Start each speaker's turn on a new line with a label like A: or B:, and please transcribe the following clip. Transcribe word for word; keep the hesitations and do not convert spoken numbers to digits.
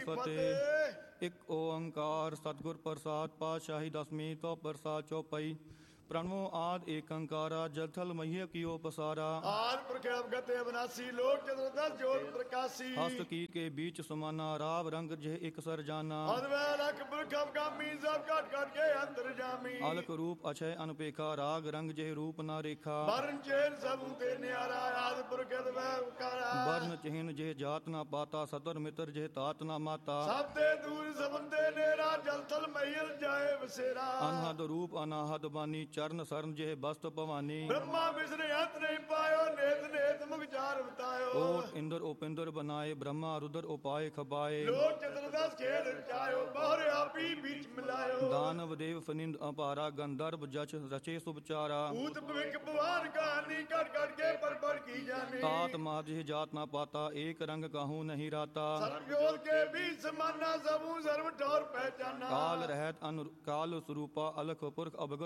A: ਫਤਿਹ। ਇੱਕ ਓੰਕਾਰ ਸਤਿਗੁਰ ਪ੍ਰਸਾਦ ਪਾਤਸ਼ਾਹੀ ਦਸਵੀਂ ਤੋਂ ਪ੍ਰਸਾਦ ਚੌਪਈ। ਪ੍ਰਣਵੋ ਆਦ ਏਕ ਅੰਕਾਰਾ ਜਲ ਥਲ ਮਹੀਏ ਕੀਓ ਪਸਾਰਾ।
B: ਆਦ ਪੁਰਖ ਅਵਗਤ ਅਬਨਾਸੀ ਲੋਕ ਚਤੁਰਦਸ ਜੋਤ ਪ੍ਰਕਾਸ਼ੀ।
A: ਹਸਤ ਕੀ ਕੇ बीच समाना राव रंग जह एक सर जाना।
B: ਅਦਵੈ ਲਖ ਪੁਰਖ ਅਵਗਾਮੀ ਸਭ ਘਟ ਘਟ ਕੇ ਅੰਤਰ ਜਾਮੀ।
A: अलक रूप अक्षय अनपेखा राग रंग जह रूप ना रेखा।
B: ਵਰਨ ਚੇਨ ਸਭੂ ਤੇ ਨਿਆਰਾ ਆਦ ਪੁਰਖ ਅਦਵੈ ਉਕਾਰਾ।
A: वर्ण चिन्ह जह जात ना पाता सतर मित्र जह तात ना माता।
B: ਸਭ ਤੇ ਦੂਰ ਸਬੰਦੇ ਨੇਰਾ ਜਲ ਥਲ ਮਹੀਲ ਜਾਏ ਵਸੇਰਾ।
A: अनहद रूप अनाहद बानी चरण शरण जह बस्त भवानी।
B: ब्रह्मा विष्णु अंत नहीं पायो नेत नेत मुख चार बतायो।
A: ओट इंद्र उपिंद्र बनाए ब्रह्मा रुद्र उपाय खपाए।
B: लोक चतुर्दश खेल रचायो बाहर आपी बीच मिलायो।
A: दानव देव फनिंद अपारा गंधर्व जच रचे सुपचारा।
B: भूत भविक भगवान कहानी कट कट के पर पर की जानी।
A: तात मात जह जात ना पाता एक रंग काहू नहीं राता।
B: सर्वयोल के बीच समाना सबू सर्व ठौर पहचाना।
A: काल रहत अनु काल स्वरूपा अलख पुरख अवगत